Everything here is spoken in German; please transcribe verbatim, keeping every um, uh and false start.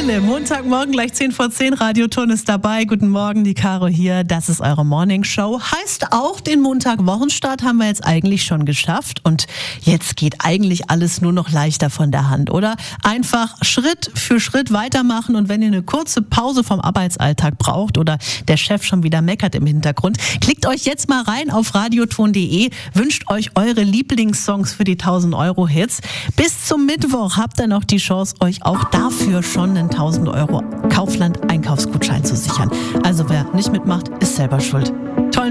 Wille. Montagmorgen gleich zehn vor zehn. Radioton ist dabei. Guten Morgen, die Caro hier. Das ist eure Morning Show. Heißt auch, den Montag-Wochenstart haben wir jetzt eigentlich schon geschafft. Und jetzt geht eigentlich alles nur noch leichter von der Hand, oder? Einfach Schritt für Schritt weitermachen. Und wenn ihr eine kurze Pause vom Arbeitsalltag braucht oder der Chef schon wieder meckert im Hintergrund, klickt euch jetzt mal rein auf radioton punkt de. Wünscht euch eure Lieblingssongs für die tausend Euro Hits. Bis zum Mittwoch habt ihr noch die Chance, euch auch dafür schon einen tausend Euro Kaufland-Einkaufsgutschein zu sichern. Also wer nicht mitmacht, ist selber schuld.